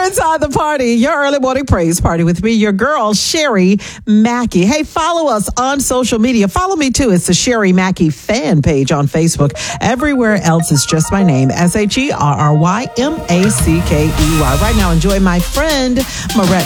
You're inside the party, your early morning praise party with me, your girl, Sherry Mackey. Hey, follow us on social media. Follow me too. It's the Sherry Mackey fan page on Facebook. Everywhere else is just my name, SherryMackey. Right now, enjoy my friend, Marette